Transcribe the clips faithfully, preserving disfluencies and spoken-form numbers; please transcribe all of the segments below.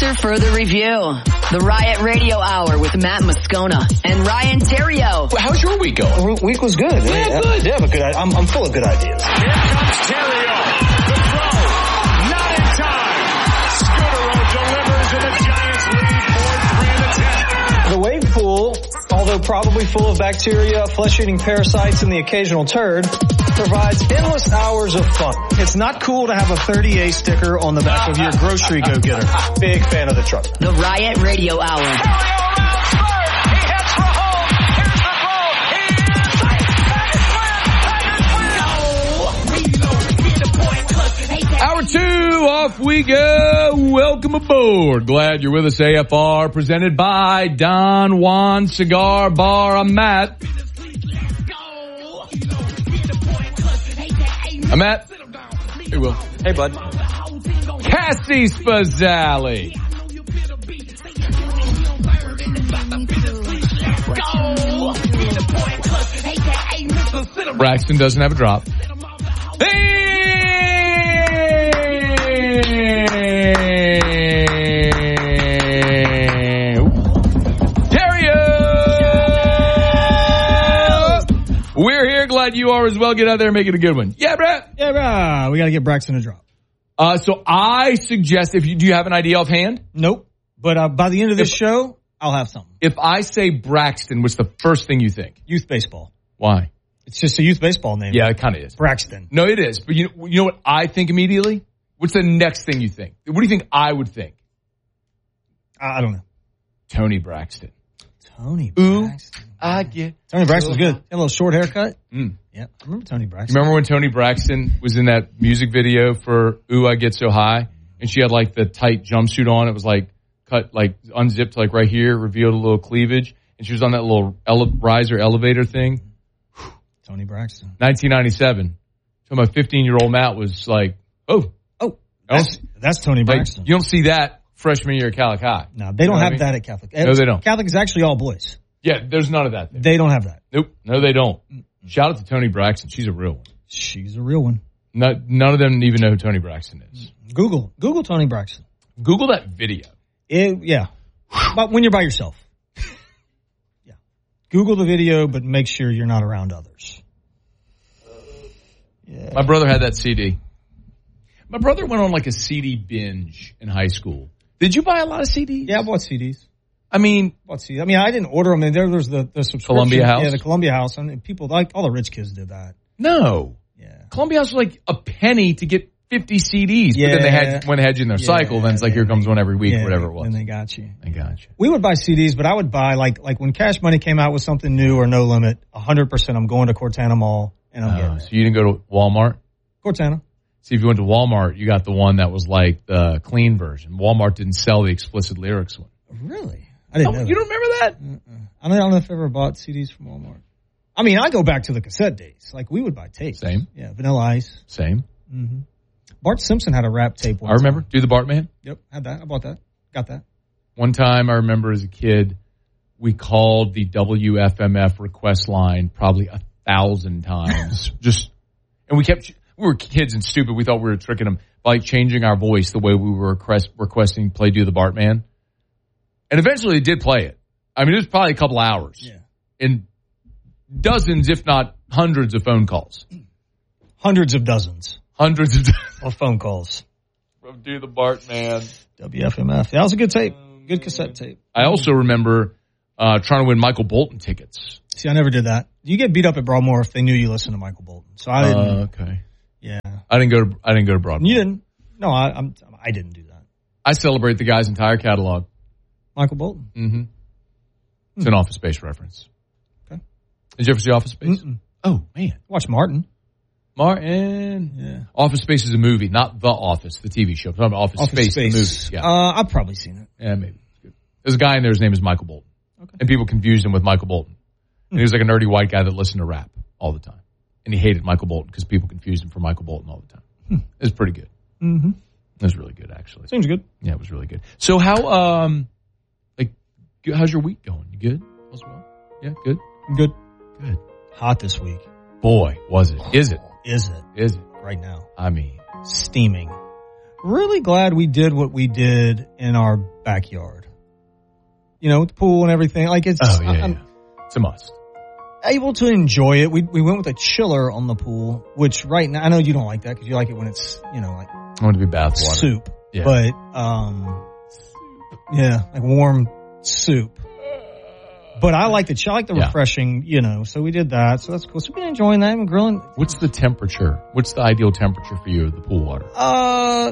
closer for the review. The Riot Radio Hour with Matt Moscona and Ryan Terrio. Well, how's your week going? The week was good. Yeah, yeah, good. Yeah, but good. I'm, I'm full of good ideas. Here comes Terrio. The throw. Not in time. Scudero delivers and the Giants lead four three in the tenth. The wave pool, although probably full of bacteria, flesh-eating parasites, and the occasional turd, provides endless hours of fun. It's not cool to have a thirty A sticker on the back of your grocery go-getter. Big fan of the truck. The Riot Radio Hour. Terrio around third. He hits for home. Here's the throw. He is safe. Tigers win. Tigers win. Hour two, off we go. Welcome aboard. Glad you're with us. A F R presented by Don Juan Cigar Bar. I'm Matt. I'm Matt. Hey, Will. Hey, bud. Cassie Spazzali. Braxton doesn't have a drop. We're here. Glad you are as well. Get out there and make it a good one. Yeah, Brett. Yeah, bro. We got to get Braxton a drop. Uh, so I suggest if you, do you have an idea offhand? Nope. But uh, by the end of this If- show, I'll have something. If I say Braxton, what's the first thing you think? Youth baseball. Why? It's just a youth baseball name. Yeah, it kind of is. Braxton. No, it is. But you, you know what I think immediately? What's the next thing you think? What do you think I would think? I, I don't know. Tony Braxton. Tony Ooh, Braxton. I get. Tony Braxton's good. Had a little short haircut. Mm. Yeah. I remember Tony Braxton. Remember when Tony Braxton was in that music video for Ooh, I Get So High? And she had like the tight jumpsuit on. It was like cut, like unzipped like right here, revealed a little cleavage. And she was on that little ele- riser elevator thing. Tony Braxton. nineteen ninety-seven. So my fifteen-year-old Matt was like, oh. Oh. That's, that's Tony Like, Braxton. you don't see that freshman year at Calic High. No, they don't You know what have I mean? that at Catholic. No, they don't. Catholic is actually all boys. Yeah, there's none of that there. They don't have that. Nope. No, they don't. Shout out to Tony Braxton. She's a real one. She's a real one. Not, none of them even know who Tony Braxton is. Google. Google Tony Braxton. Google that video. It, yeah. But when you're by yourself. Yeah. Google the video, but make sure you're not around others. Yeah. My brother had that C D. My brother went on like a C D binge in high school. Did you buy a lot of C Ds? Yeah, I bought C Ds. I mean, Bought C Ds. I mean, I didn't order them. And there was the, the subscription. Columbia House? Yeah, the Columbia House. And people, like, all the rich kids did that. no. Yeah. Columbia House was like a penny to get fifty C Ds. Yeah. But then they had when they had you in their Yeah, cycle, then it's like yeah. here comes one every week Yeah, or whatever it was. And they got you. I got you. We would buy C Ds, but I would buy, like, like when Cash Money came out with something new or No Limit, one hundred percent I'm going to Cortana Mall and I'm Uh, getting so it. you didn't go to Walmart? Cortana. See, if you went to Walmart, you got the one that was like the clean version. Walmart didn't sell the explicit lyrics one. Really? I didn't Oh, know you that. don't remember that? I don't, I don't know if I ever bought C Ds from Walmart. I mean, I go back to the cassette days. Like, we would buy tapes. Same. Yeah, Vanilla Ice. Same. Mm-hmm. Bart Simpson had a rap tape one I remember. time. Do the Bartman? Yep, had that. I bought that. Got that. One time I remember as a kid, we called the W F M F request line probably a thousand times. Just, and we kept, we were kids and stupid. We thought we were tricking them by changing our voice the way we were request, requesting play Do the Bartman. And eventually they did play it. I mean, it was probably a couple hours. Yeah. And dozens, if not hundreds of phone calls. Hundreds of dozens Hundreds of of phone calls. from Do the Bartman. W F M F. That was a good tape. Good cassette tape. I also remember uh, trying to win Michael Bolton tickets. See, I never did that. You get beat up at Broadmoor if they knew you listened to Michael Bolton. So I didn't. Uh, okay. yeah. I didn't go to I didn't go to Broadway. You didn't? No, I, I'm. I didn't do that. I celebrate the guy's entire catalog. Michael Bolton. Mm-hmm. It's an Office Space reference. Okay. Did you ever see Office Space? Mm-mm. Oh man, Watch Martin. Martin. Yeah. Office Space is a movie, not The Office, the T V show. I'm talking about Office, Office Space, Space. the movie. Yeah, Uh, I've probably seen it. yeah, maybe. It's good. There's a guy in there. His name is Michael Bolton, Okay. and people confused him with Michael Bolton. And he was like a nerdy white guy that listened to rap all the time, and he hated Michael Bolton because people confused him for Michael Bolton all the time. Hmm. It was pretty good. Mm-hmm. It was really good, actually. Seems good. Yeah, it was really good. So how, um, like, how's your week going? You good as well? Yeah, good. Good. Good. Hot this week. Boy, was it? Is it? Is it? Is it? Right now. I mean, Steaming. really glad we did what we did in our backyard. You know, with the pool and everything. Like it's, Oh, yeah, I'm yeah. It's a must. able to enjoy it. We we went with a chiller on the pool, which right now, I know you don't like that because you like it when it's, you know, like I want it to be bath water. soup. Yeah. But, um, yeah, like warm soup. But I like the, I like the Yeah. refreshing, you know, so we did that. So that's cool. So we've been enjoying that and grilling. What's the temperature? What's the ideal temperature for you of the pool water? Uh,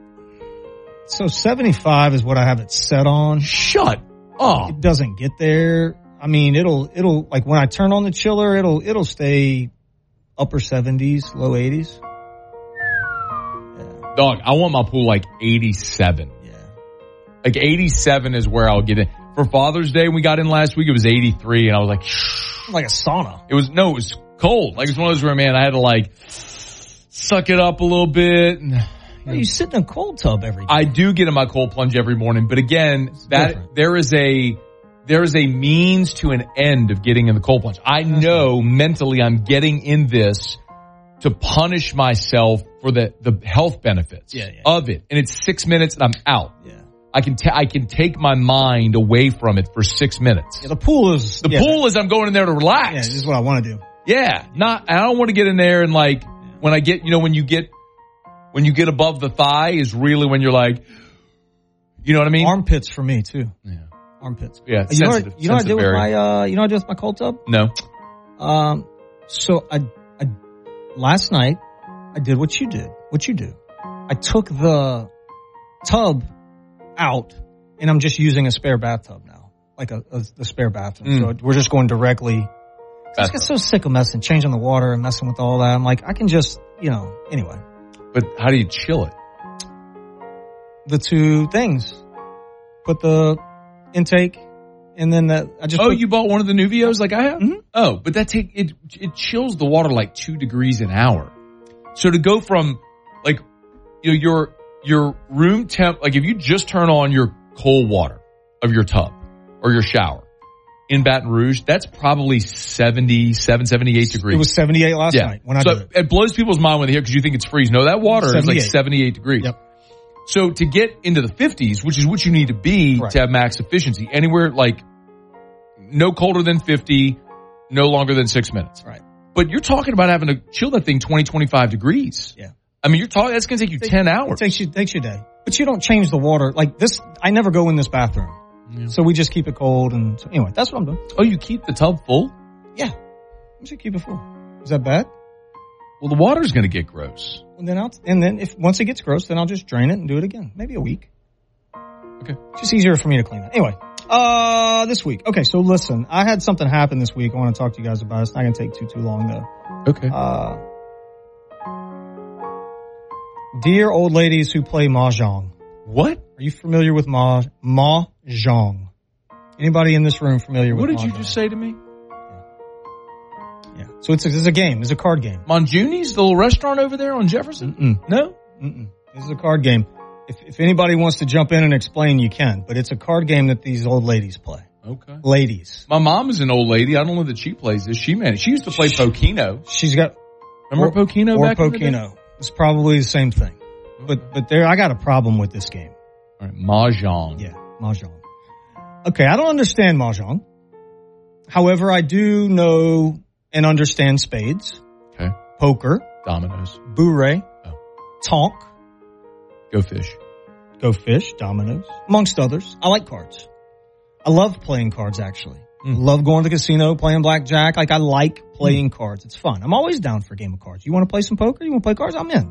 so seventy-five is what I have it set on. Shut up. It doesn't get there. I mean, it'll, it'll, like when I turn on the chiller, it'll, it'll stay upper seventies, low eighties. Yeah. Dog, I want my pool like eighty-seven. Yeah. Like eighty-seven is where I'll get it. For Father's Day, when we got in last week, it was eighty-three, and I was like, shh. Like a sauna. It was, no, it was cold. Like, it's one of those where, man, I had to like suck it up a little bit. And, You, you sit in a cold tub every day. I do get in my cold plunge every morning, but again, that different. there is a, there is a means to an end of getting in the cold plunge. I know mentally I'm getting in this to punish myself for the, the health benefits Yeah, yeah. of it. And it's six minutes and I'm out. Yeah. I can ta- I can take my mind away from it for six minutes. Yeah, the pool is, The yeah, pool is I'm going in there to Yeah, relax. this is what I want to do. Yeah, not. I don't want to get in there and like when I get, you know, when you get when you get above the thigh is really when you're like, you know what I mean? Armpits for me too. Yeah, Armpits. yeah. You know, sensitive, what, you know what I did with sensitive my, area. uh, you know what I did with my cold tub? No. Um, so I, I, last night I did what you did, what you do. I took the tub out and I'm just using a spare bathtub now, like a, a the spare bathroom. Mm. So we're just going directly. I just get so sick of messing, changing the water and messing with all that. I'm like, I can just, you know, anyway, But how do you chill it? the two things, put the intake and then that I just, Oh, put, you bought one of the Nuvios like I have? Mhm. Oh, but that take it it chills the water like two degrees an hour. So to go from like you know, your your room temp, like if you just turn on your cold water of your tub or your shower in Baton Rouge, that's probably seventy-seven, seventy-eight degrees. it was seventy-eight last yeah. night when I so did it. it blows people's mind when they hear because you think it's freezing. No, that water is like seventy-eight. seventy-eight degrees. Yep. So to get into the fifties, which is what you need to be Right. to have max efficiency, anywhere like no colder than fifty, no longer than six minutes. Right. But you're talking about having to chill that thing twenty, twenty-five degrees. Yeah. I mean, you're talking, that's going to take you ten It hours. takes you, takes you a day. But you don't change the water. Like this, I never go in this bathroom. Yeah. So we just keep it cold. And so anyway, that's what I'm doing. Oh, you keep the tub full? Yeah. We should keep it full. Is that bad? Well, the water's going to get gross. And then I'll, and then if, once it gets gross, then I'll just drain it and do it again. Maybe a week. Okay. It's just easier for me to clean that. Anyway, uh, this week. Okay. So listen, I had something happen this week. I want to talk to you guys about it. It's not going to take too, too long though. Okay. Uh, dear old ladies who play mahjong. What? Are you familiar with ma mahjong? Anybody in this room familiar What with did you mahjong? just say to me? Yeah. So it's a, it's a game. It's a card game. Monjuni's, the little restaurant over there on Jefferson? Mm-mm. No? Mm-mm. This is a card game. If, if anybody wants to jump in and explain, you can. But it's a card game that these old ladies play. Okay. Ladies. My mom is an old lady. I don't know that she plays this. She man, she used to play Pokino. She's got Remember or, Pokino or back in the day? Pokino. It's probably the same thing. But but there, I got a problem with this game. All right, Mahjong. Yeah, mahjong. Okay, I don't understand mahjong. However, I do know and understand spades, Okay. poker, Dominoes. bourrée, Oh. tonk, Go fish. go fish, dominoes, amongst others. I like cards. I love playing cards, actually. Mm. Love going to the casino, playing blackjack. Like, I like playing mm. cards. It's fun. I'm always down for a game of cards. You want to play some poker? You want to play cards? I'm in.